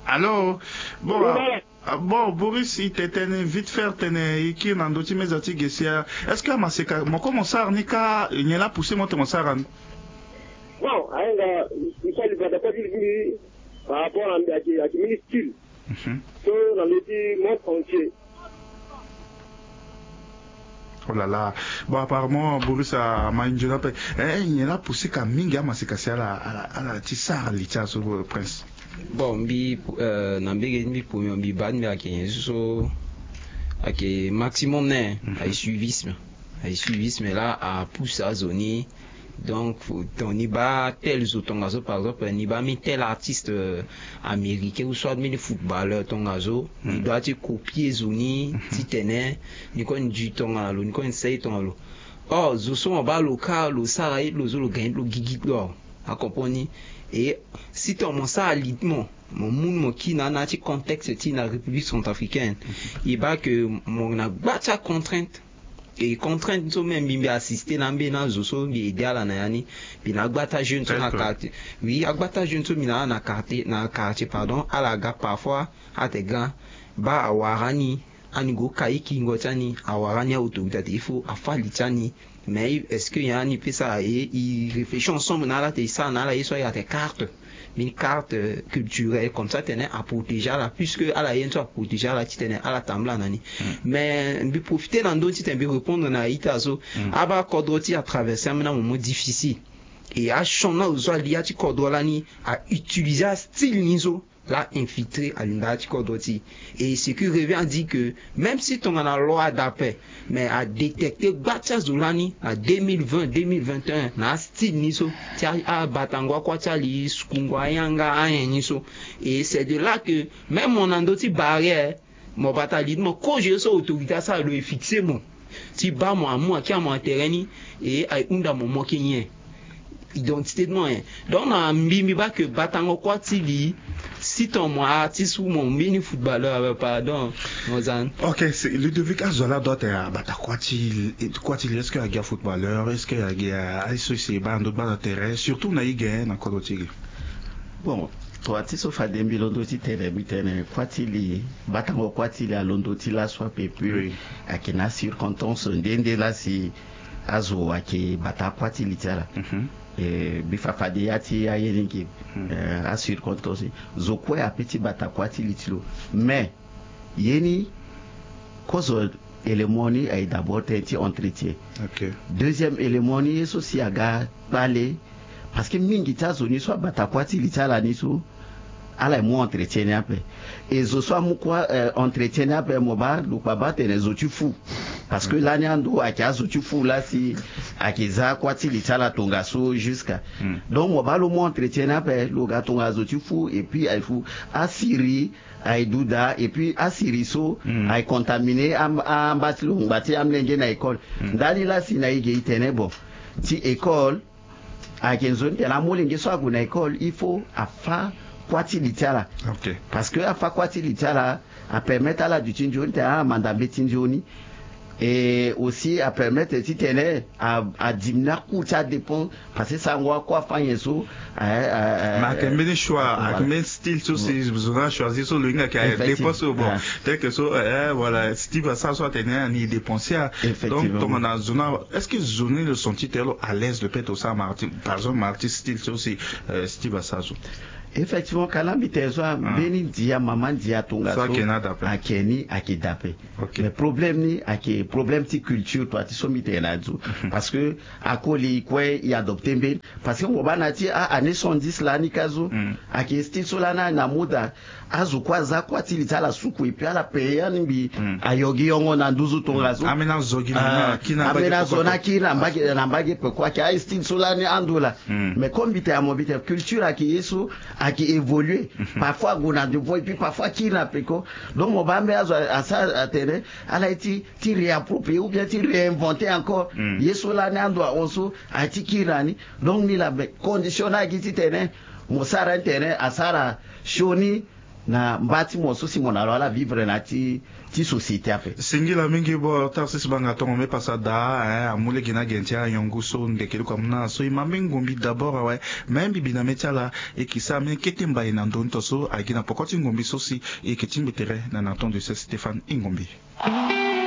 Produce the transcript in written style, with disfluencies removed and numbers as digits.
Alors, bon, bon, Boris, il t'était vite faire, t'es qui n'a d'autres mes articles ici. Est-ce que ma séca, mon commensar nika, il y a là poussé mon commensar. Bon, il faut le pas dire par rapport à ministre. Que dans le monde entier. Oh là là. Bon, apparemment, Boris a mangé la paix. Il y a là poussé comme minga, ma séca, c'est à la tissar, l'ita sur le prince. Bon, nambi pour mbi ban mais ak maximum né ay suivisme là à pousse à zone donc on y bat tel zotongazo par exemple ni ba mi tel artiste américain ou soit mi footballeur tongazo il doit te copier zone ti tené ni kon du tongalo ni kon say tongalo oh zo son ba local ça là lo zo lo gain lo gigi lo a comprendre. Et si tu as ça à rythme, mon monde qui n'a pas de contexte dans la République centrafricaine, il va que mon a battu contrainte et contrainte nous même bien assister dans bien zoso bien aider à la nani puis na battu jeune sur la carte oui a battu jeune sur mina na carte pardon à la gare parfois à tes gars ba awarani anigo kaiki ngotani awarani autorité il faut afali tani. Mais est-ce qu'il y a un peu ça et ils réfléchissent ensemble dans la télé ça dans la il y a des cartes une carte culturelle comme ça tenait à protéger là puisque à la yen soit protéger là tu tenais à la table là nani mais on peut profiter dans d'autres tu peux répondre na itazo aba kodroti à traverser un moment difficile et à changer aux soit lié à tu kodrolani à utiliser un style niso là infiltré à l'indati kodoti et ce qui revient dit que même si ton a loi d'appel mais à détecter batcha zulani à 2020-2021 na style niso tia a batangwa kwa chali skungwa yanga ayen niso et c'est de là que même on a d'autres barrières mon bataille mon coje so autorité ça le fixer mon si ba moi qui a mon terrain et ay unda mon kenyen identité de moi donc na mbimi ba que batango kwa tili si ton moi artiste ou mon mini footballeur pardon Mozan. OK, c'est Ludovic Azola doit être quoi il est-ce qu'il y a footballeur est-ce qu'il y a c'est bande d'intérêt surtout na igain na kodotigi. Bon, toi tu so fa dembi londo ti tere bitene kwatili batango kwatili a londo ti la soit pepu akina circonstance ndende la si azo ake bata kwatili tala. Bifafade yati ayelinki assure compte aussi zokwe a petit batakwati litilo mais yeni cause élément ni ay d'abord tenti entretien deuxième élément ni aussi aga parler parce que mingi ta zone soit batakwati litala ni so ala mo entretien après et zo soit mo quoi entretien après mo ba lu pa ba tene zo tu fou parce que là nyando akazo tu fou là si akiza kwati litala tonga so jusqu'à donc mo ba lo mo entretien après lu ga tonga zo tu fou et puis il faut asiri ay douda et puis asiri so ay contaminé am batlu bati am lenge na école ndali là si na ige itene bon ti école a zone de la molenge so aguna école il faut afa kwati litala parce que afa kwati litala a permettre à la du tinjoni ta mandambe tinjoni et aussi à permettre si tenait à diminuer coût ça dépend parce que ça on quoi faire yeso mais quel même choix quel style sur ces besoins choisir sur le gars qui a dépensé bon tel que ça voilà Steve ça soit tenait ni dépenser donc on a zone est-ce que zone le senti à l'aise de peut-être ça Martin par exemple Martin style aussi Steve ça effectivement calamité soit beni dia maman dia tonga so akeni akidape mais problème ni ake problème ti culture toi ti somite na zo parce que akoli kwe y adopter mbe parce que mo bana ti a année 110 là ni kazo ake style sola na muda azu kwa za kwa ti litala suku et puis ala peya nimbi ayogi yongo na nduzu tonga so amena zogi na kina amena zona kina mbage pe kwa ki a style sola ni andula mais comme bite a mobite culture ake yeso qui évolue parfois gona de voix et puis parfois qui n'a péco donc mon bambe à ça à terre elle a été réapproprié ou bien réinventé encore yesola n'ando onso a ti kirani donc ni la conditionnel qui ti terrain mo sara terrain asara shoni na mbati mo so si mona ala vivre na ti société ape singila mingi bo tarsis banga tongo me pasada amule gina gentia yongu so ndekeli kwa mna so imambe ngombi d'abord ouais même bibina metiala et qui ça mais ketemba ina ndonto so agina pokoti ngombi so si et ketimbe tere na naton de Stéphane Ingombi.